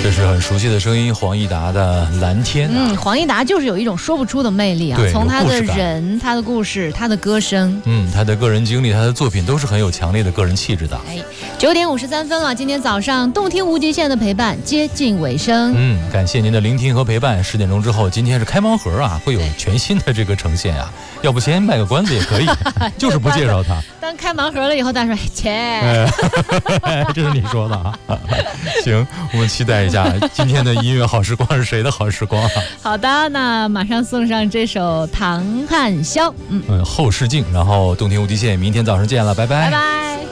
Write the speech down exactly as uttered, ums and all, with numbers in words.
这是很熟悉的声音，黄义达的《蓝天》啊。 嗯，黄义达就是有一种说不出的魅力啊，从他的人、他的故事、他的歌声， 嗯，他的个人经历、他的作品都是很有强烈的个人气质的。 哎，九点五十三分了，今天早上动听无极限的陪伴接近尾声。 嗯，感谢您的聆听和陪伴。十点钟之后，今天是开盲盒啊，会有全新的这个呈现啊。要不先卖个关子也可以，就是不介绍他。 当开盲盒了以后，大家说切、 哎，这是你说的啊。行，我们期待一下今天的音乐好时光是谁的好时光啊？ 好的，那马上送上这首《唐汉霄》。嗯嗯，后视镜，然后动听无极限，明天早上见了，拜拜， 拜拜。